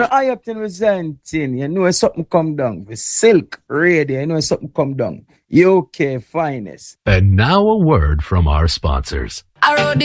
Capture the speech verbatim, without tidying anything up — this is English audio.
No, I up to Byzantine. You know something come down. The Silk Radio. You know something come down. U K finest. And now a word from our sponsors. I rode